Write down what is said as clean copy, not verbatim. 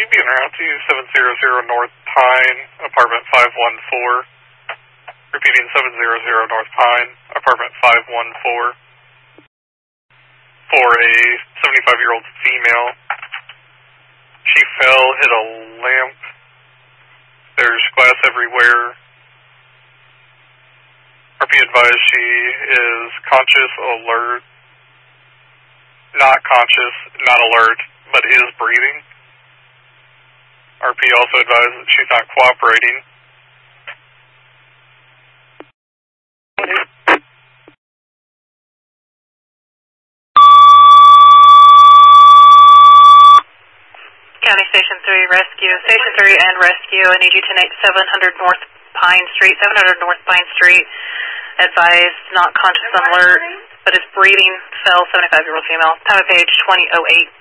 be en route to 700 North Pine, apartment 514. Repeating 700 North Pine, apartment 514. For a 75-year-old female. She fell, hit a lamp. There's glass everywhere. RP advised she is conscious, alert, not conscious, not alert, but is breathing. RP also advised that she's not cooperating. County Station 3, Rescue. Station 3 and Rescue. I need you to name 700 North Pine Street. 700 North Pine Street. Advised, not conscious, alert, but is breathing. Fell, 75-year-old female. Time of page 20:08.